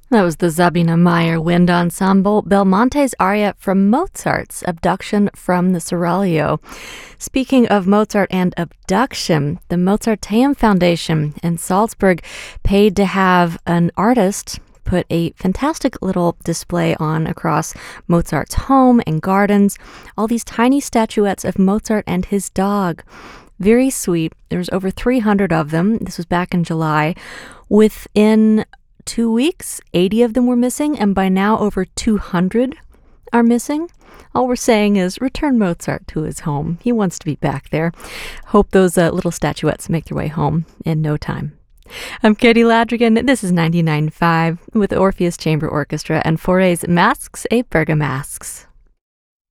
That was the Sabina Meyer Wind Ensemble, Belmonte's aria from Mozart's Abduction from the Seraglio. Speaking of Mozart and abduction, the Mozarteum Foundation in Salzburg paid to have an artist put a fantastic little display on across Mozart's home and gardens, all these tiny statuettes of Mozart and his dog. Very sweet. There's over 300 of them. This was back in July. Within 2 weeks, 80 of them were missing, and by now over 200 are missing. All we're saying is return Mozart to his home. He wants to be back there. Hope those little statuettes make their way home in no time. I'm Katie Ladrigan. This is 99.5 with Orpheus Chamber Orchestra and Fauré's Masques et Bergamasques.